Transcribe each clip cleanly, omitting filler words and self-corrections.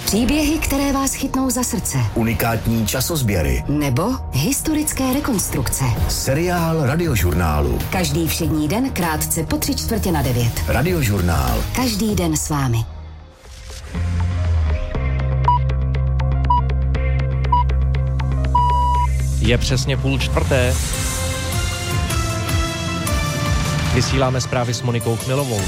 Příběhy, které vás chytnou za srdce. Unikátní časozběry. Nebo historické rekonstrukce. Seriál Radiožurnálu. Každý všední den krátce po 8:45. Radiožurnál. Každý den s vámi. Je přesně 3:30. Vysíláme zprávy s Monikou Chmilovou.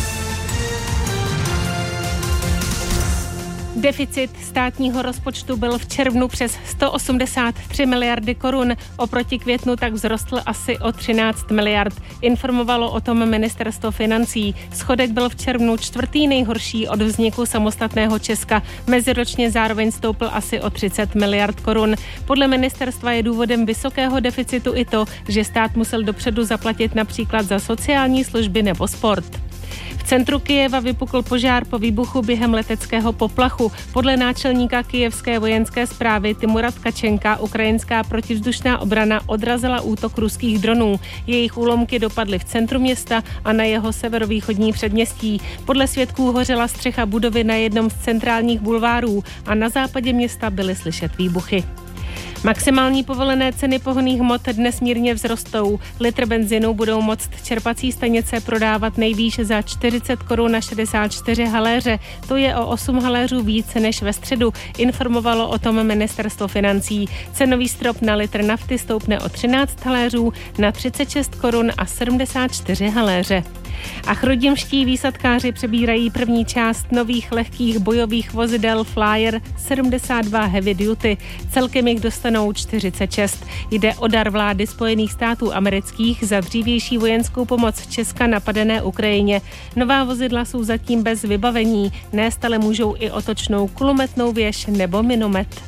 Deficit státního rozpočtu byl v červnu přes 183 miliardy korun. Oproti květnu tak vzrostl asi o 13 miliard. Informovalo o tom ministerstvo financí. Schodek byl v červnu čtvrtý nejhorší od vzniku samostatného Česka. Meziročně zároveň stoupl asi o 30 miliard korun. Podle ministerstva je důvodem vysokého deficitu i to, že stát musel dopředu zaplatit například za sociální služby nebo sport. V centru Kyjeva vypukl požár po výbuchu během leteckého poplachu. Podle náčelníka kyjevské vojenské správy Timura Tkačenka ukrajinská protivzdušná obrana odrazila útok ruských dronů. Jejich úlomky dopadly v centru města a na jeho severovýchodní předměstí. Podle svědků hořela střecha budovy na jednom z centrálních bulvárů a na západě města byly slyšet výbuchy. Maximální povolené ceny pohonných hmot dnes mírně vzrostou. Litr benzinu budou moct čerpací stanice prodávat nejvýš za 40 korun na 64 haléře. To je o 8 haléřů více než ve středu, informovalo o tom ministerstvo financí. Cenový strop na litr nafty stoupne o 13 haléřů na 36 korun a 74 haléře. A chrudimští výsadkáři přebírají první část nových lehkých bojových vozidel Flyer 72 Heavy Duty. Celkem jich dostanou 46. Jde o dar vlády Spojených států amerických za dřívější vojenskou pomoc Česka napadené Ukrajině. Nová vozidla jsou zatím bez vybavení, nést ale můžou i otočnou kulometnou věž nebo minomet.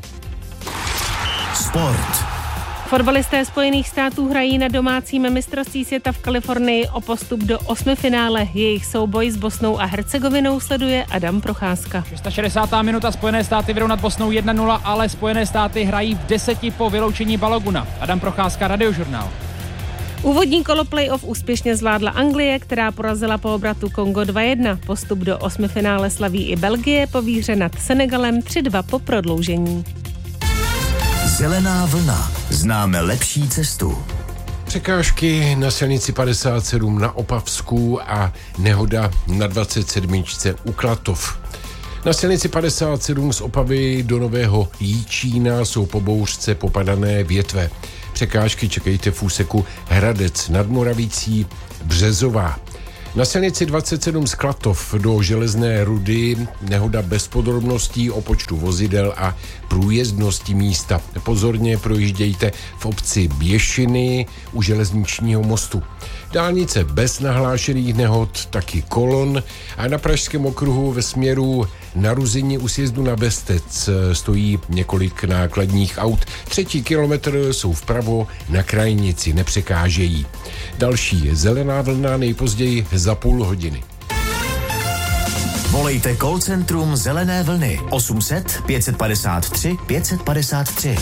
Sport. Fotbalisté Spojených států hrají na domácím mistrovství světa v Kalifornii o postup do 8finále. Jejich souboj s Bosnou a Hercegovinou sleduje Adam Procházka. 660. minuta, Spojené státy vedou nad Bosnou 1-0, ale Spojené státy hrají v 10 po vyloučení Baloguna. Adam Procházka, Radiožurnál. Úvodní kolo playoff úspěšně zvládla Anglie, která porazila po obratu Kongo 2-1. Postup do 8finále slaví i Belgie po výhře nad Senegalem 3-2 po prodloužení. Zelená vlna. Známe lepší cestu. Překážky na silnici 57 na Opavsku a nehoda na 27. u Klatov. Na silnici 57 z Opavy do Nového Jičína jsou po bouřce popadané větve. Překážky čekejte v úseku Hradec nad Moravicí Březová. Na silnici 27 z Klatov do Železné Rudy nehoda bez podrobností o počtu vozidel a průjezdnosti místa. Pozorně projíždějte v obci Běšiny u železničního mostu. Dálnice bez nahlášených nehod, taky kolon a na Pražském okruhu ve směru na Ruzyni u sjezdu na Bestec stojí několik nákladních aut. 3. kilometr jsou vpravo na krajnici, nepřekážejí. Další je zelená vlna nejpozději za půl hodiny. Volejte call centrum Zelené vlny 800 553 553.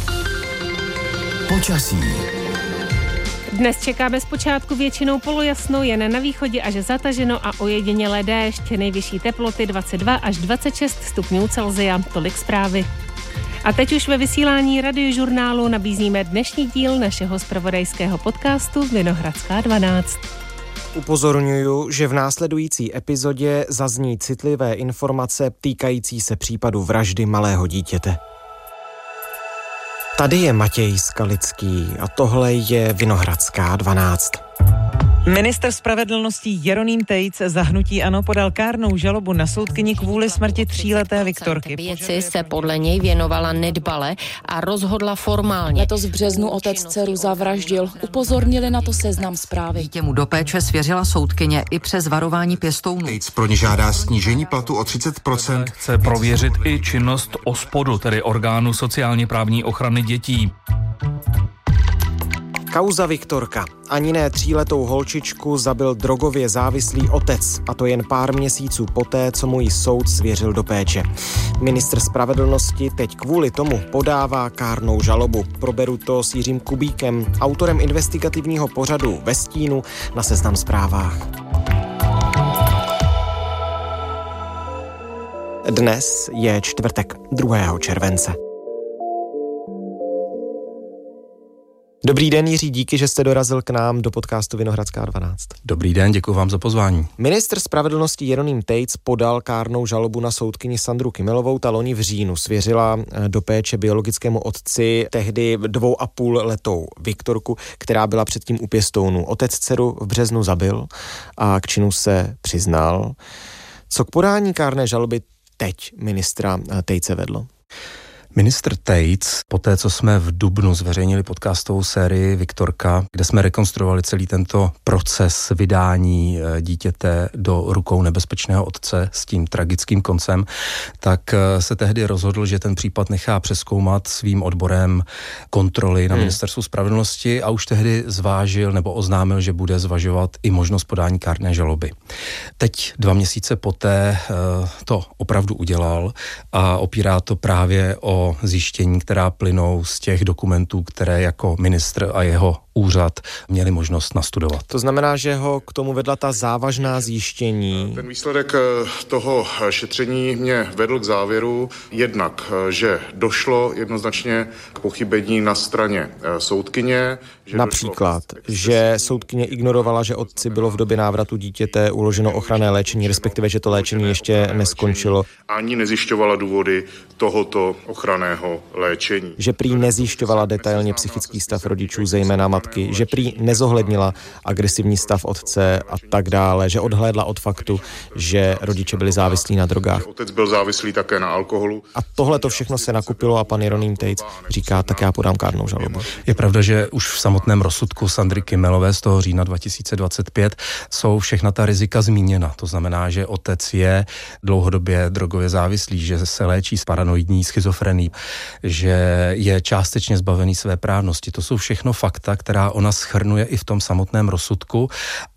Počasí. Dnes čekáme zpočátku většinou polojasno, jen na východě až zataženo a ojedinělé déšť. Nejvyšší teploty 22 až 26 stupňů Celsia. Tolik zprávy. A teď už ve vysílání Radiožurnálu nabízíme dnešní díl našeho zpravodajského podcastu Vinohradská 12. Upozorňuju, že v následující epizodě zazní citlivé informace týkající se případu vraždy malého dítěte. Tady je Matěj Skalický a tohle je Vinohradská 12. Ministr spravedlnosti Jeroným Tejc za hnutí ANO podal kárnou žalobu na soudkyni kvůli smrti 3leté Viktorky. Věci se podle něj věnovala nedbale a rozhodla formálně. Letos v březnu otec dceru zavraždil. Upozornili na to Seznam Zprávy. Dítě mu do péče svěřila soudkyně i přes varování pěstounů. Tejc pro ně žádá snížení platu o 30%. Chce prověřit i činnost OSPODu, tedy orgánu sociálně právní ochrany dětí. Kauza Viktorka. Ani ne 3letou holčičku zabil drogově závislý otec, a to jen pár měsíců poté, co mu ji soud svěřil do péče. Ministr spravedlnosti teď kvůli tomu podává kárnou žalobu. Proberu to s Jiřím Kubíkem, autorem investigativního pořadu Ve stínu na Seznam Zprávách. Dnes je čtvrtek 2. července. Dobrý den, Jiří, díky, že jste dorazil k nám do podcastu Vinohradská 12. Dobrý den, děkuji vám za pozvání. Ministr spravedlnosti Jeroným Tejc podal kárnou žalobu na soudkyni Sandru Kymelovou. Ta loni v říjnu svěřila do péče biologickému otci tehdy 2,5letou Viktorku, která byla předtím u pěstounů. Otec dceru v březnu zabil a k činu se přiznal. Co k podání kárné žaloby teď ministra Tejce vedlo? Ministr Tejc, poté co jsme v dubnu zveřejnili podcastovou sérii Viktorka, kde jsme rekonstruovali celý tento proces vydání dítěte do rukou nebezpečného otce s tím tragickým koncem, tak se tehdy rozhodl, že ten případ nechá přezkoumat svým odborem kontroly na Ministerstvu spravedlnosti a už tehdy zvážil nebo oznámil, že bude zvažovat i možnost podání kárné žaloby. Teď 2 měsíce poté to opravdu udělal a opírá to právě o zjištění, která plynou z těch dokumentů, které jako ministr a jeho úřad měli možnost nastudovat. To znamená, že ho k tomu vedla ta závažná zjištění. Ten výsledek toho šetření mě vedl k závěru jednak, že došlo jednoznačně k pochybení na straně soudkyně. Například, že soudkyně ignorovala, že otci bylo v době návratu dítěte uloženo ochranné léčení, respektive, že to léčení ještě neskončilo. Ani nezjišťovala důvody tohoto ochranného léčení. Že prý nezjišťovala detailně psychický stav rodičů, zejména matky, že prý nezohlednila agresivní stav otce a tak dále, že odhlédla od faktu, že rodiče byli závislí na drogách. Otec byl závislý také na alkoholu. A tohle to všechno se nakupilo a pan Jeroným Tejc říká, tak já podám kárnou žalobu. Je pravda, že už v samotném rozsudku Sandry Kymelové z toho října 2025 jsou všechna ta rizika zmíněna. To znamená, že otec je dlouhodobě drogově závislý, že se léčí s paranoidní schizofrenií, že je částečně zbavený své právnosti. To jsou všechno fakta, která ona shrnuje i v tom samotném rozsudku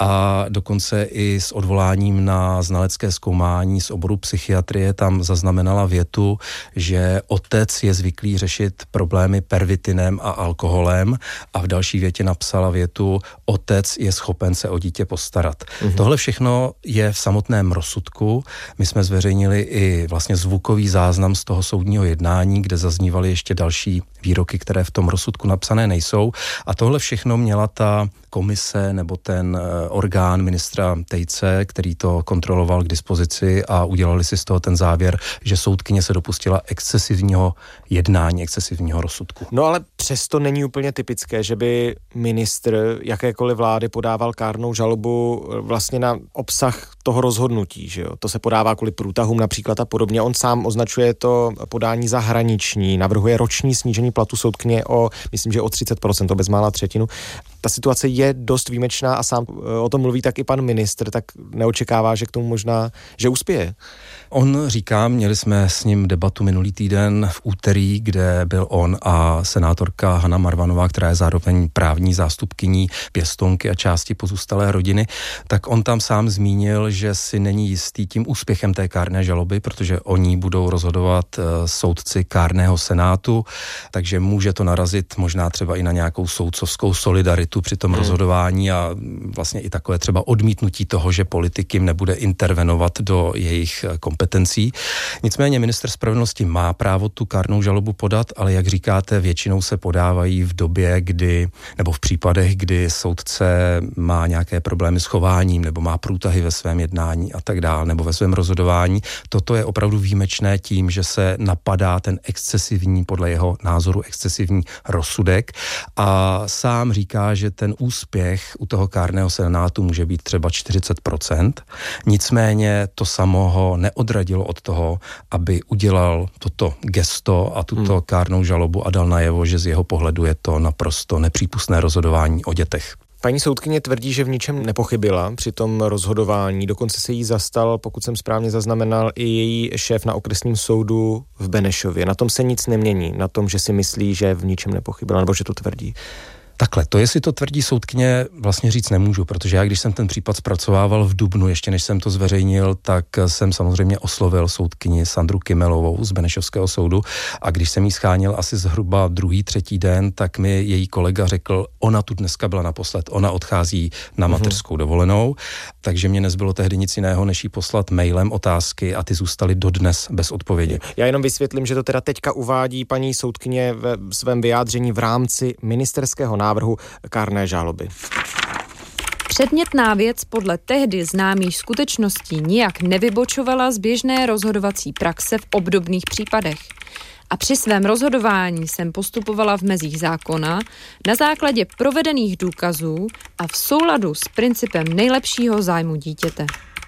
a dokonce i s odvoláním na znalecké zkoumání z oboru psychiatrie tam zaznamenala větu, že otec je zvyklý řešit problémy pervitinem a alkoholem a v další větě napsala větu, otec je schopen se o dítě postarat. Tohle všechno je v samotném rozsudku. My jsme zveřejnili i vlastně zvukový záznam z toho soudního jednání, kde zaznívaly ještě další výroky, které v tom rozsudku napsané nejsou. A tohle všechno měla ta komise nebo ten orgán ministra Tejce, který to kontroloval, k dispozici a udělali si z toho ten závěr, že soudkyně se dopustila excesivního jednání, excesivního rozsudku. No ale přesto není úplně typické, že by ministr jakékoliv vlády podával kárnou žalobu vlastně na obsah toho rozhodnutí, že jo? To se podává kvůli průtahům například a podobně. On sám označuje to podání za hraniční, navrhuje roční snížení platu soudkyně o, myslím, že o 30%, to bezmála třetinu. Ta situace je dost výjimečná a sám o tom mluví tak i pan ministr, tak neočekává, že k tomu možná, že uspěje. On říká, měli jsme s ním debatu minulý týden v úterý, kde byl on a senátorka Hana Marvanová, která je zároveň právní zástupkyní pěstounky a části pozůstalé rodiny, tak on tam sám zmínil, že si není jistý tím úspěchem té kárné žaloby, protože oni budou rozhodovat soudci kárného senátu, takže může to narazit možná třeba i na nějakou soudcovskou solidaritu při tom rozhodování a vlastně i takové třeba odmítnutí toho, že politik jim nebude intervenovat do jejich kompetencí. Nicméně ministr spravedlnosti má právo tu kárnou žalobu podat, ale jak říkáte, většinou se podávají v době, kdy, nebo v případech, kdy soudce má nějaké problémy s chováním, nebo má průtahy ve svém jednání a tak dále, nebo ve svém rozhodování. Toto je opravdu výjimečné tím, že se napadá ten excesivní, podle jeho názoru excesivní rozsudek a sám říká, že ten úspěch u toho kárného senátu může být třeba 40%. Nicméně to samo ho neodradilo od toho, aby udělal toto gesto a tuto kárnou žalobu a dal najevo, že z jeho pohledu je to naprosto nepřípustné rozhodování o dětech. Paní soudkyně tvrdí, že v ničem nepochybila při tom rozhodování. Dokonce se jí zastal, pokud jsem správně zaznamenal, i její šéf na okresním soudu v Benešově. Na tom se nic nemění, na tom, že si myslí, že v ničem nepochybila, nebo že to tvrdí. Takhle, to jestli to tvrdí soudkyně, vlastně říct nemůžu, protože já, když jsem ten případ zpracovával v dubnu, ještě než jsem to zveřejnil, tak jsem samozřejmě oslovil soudkyni Sandru Kimelovou z Benešovského soudu a když jsem jí scháněl asi zhruba 2., 3. den, tak mi její kolega řekl, ona tu dneska byla naposled, ona odchází na mateřskou dovolenou, takže mě nezbylo tehdy nic jiného, než jí poslat mailem otázky a ty zůstaly dodnes bez odpovědi. Já jenom vysvětlím, že to teda teďka uvádí paní soudkyně ve svém vyjádření v rámci ministerského návrhu kárné žaloby. Předmětná věc podle tehdy známých skutečností nijak nevybočovala z běžné rozhodovací praxe v obdobných případech. A při svém rozhodování jsem postupovala v mezích zákona na základě provedených důkazů a v souladu s principem nejlepšího zájmu dítěte.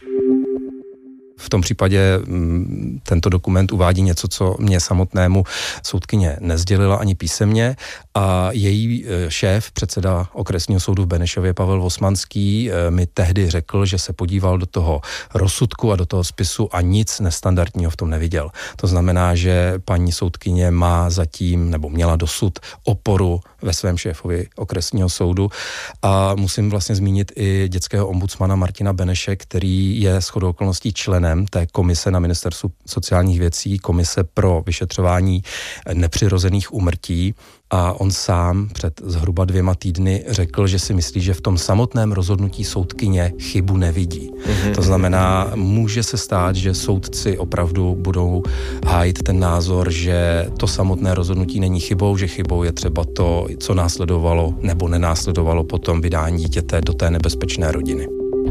V tom případě tento dokument uvádí něco, co mě samotnému soudkyně nesdělila ani písemně a její šéf, předseda okresního soudu v Benešově Pavel Vosmanský, mi tehdy řekl, že se podíval do toho rozsudku a do toho spisu a nic nestandardního v tom neviděl. To znamená, že paní soudkyně má zatím, nebo měla dosud oporu ve svém šéfovi okresního soudu a musím vlastně zmínit i dětského ombudsmana Martina Beneše, který je shodou okolností členem té komise na Ministerstvu sociálních věcí, komise pro vyšetřování nepřirozených úmrtí a on sám před zhruba 2 týdny řekl, že si myslí, že v tom samotném rozhodnutí soudkyně chybu nevidí. To znamená, může se stát, že soudci opravdu budou hájit ten názor, že to samotné rozhodnutí není chybou, že chybou je třeba to, co následovalo nebo nenásledovalo potom vydání dítěte do té nebezpečné rodiny.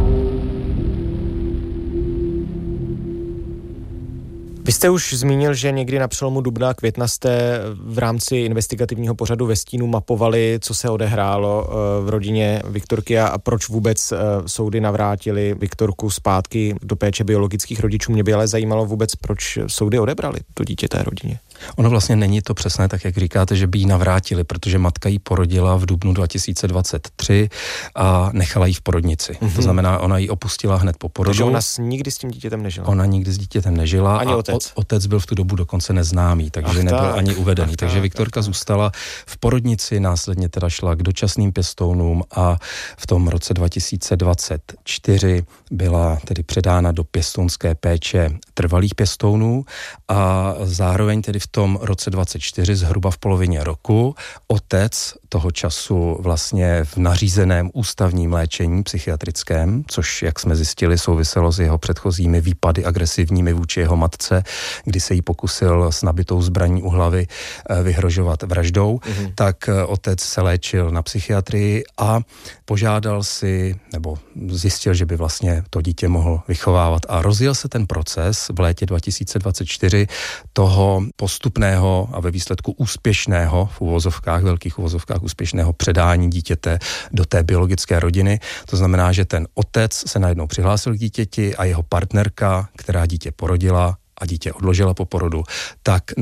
Vy jste už zmínil, že někdy na přelomu dubna a května jste v rámci investigativního pořadu Ve stínu mapovali, co se odehrálo v rodině Viktorky a proč vůbec soudy navrátily Viktorku zpátky do péče biologických rodičů. Mě by ale zajímalo vůbec, proč soudy odebrali to dítě té rodině. Ono vlastně není to přesné, tak jak říkáte, že by ji navrátili, protože matka ji porodila v dubnu 2023 a nechala ji v porodnici. To znamená, ona ji opustila hned po porodu. Takže ona nikdy s tím dítětem nežila? Ona nikdy s dítětem nežila. Ani otec? Otec byl v tu dobu dokonce neznámý, takže nebyl ani uvedený. Takže Viktorka zůstala v porodnici, následně teda šla k dočasným pěstounům a v tom roce 2024 byla tedy předána do pěstounské péče trvalých pěstounů a zároveň tedy v tom roce 2024, zhruba v polovině roku, otec toho času vlastně v nařízeném ústavním léčení psychiatrickém, což, jak jsme zjistili, souviselo s jeho předchozími výpady agresivními vůči jeho matce, kdy se jí pokusil s nabitou zbraní u hlavy vyhrožovat vraždou, tak otec se léčil na psychiatrii a požádal si, nebo zjistil, že by vlastně to dítě mohl vychovávat a rozjel se ten proces v létě 2024 toho postupného a ve výsledku úspěšného, v uvozovkách, velkých uvozovkách úspěšného předání dítěte do té biologické rodiny. To znamená, že ten otec se najednou přihlásil k dítěti a jeho partnerka, která dítě porodila a dítě odložila po porodu, tak